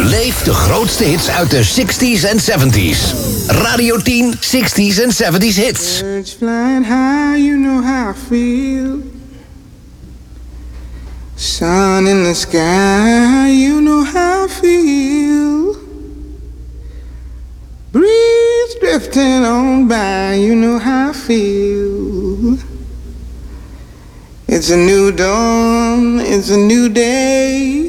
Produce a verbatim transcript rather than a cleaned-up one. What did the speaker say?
Beleef de grootste hits uit de zestig's en zeventig's. Radio tien, zestig's en zeventig's hits. Birds flying high, you know how I feel. Sun in the sky, you know how I feel. Breeze drifting on by, you know how I feel. It's a new dawn, it's a new day.